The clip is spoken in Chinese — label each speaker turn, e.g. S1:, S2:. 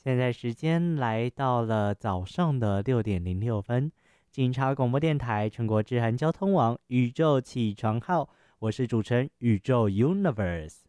S1: 现在时间来到了早上的6:06，警察广播电台全国治安交通网宇宙起床号，我是主持人宇宙 Universe。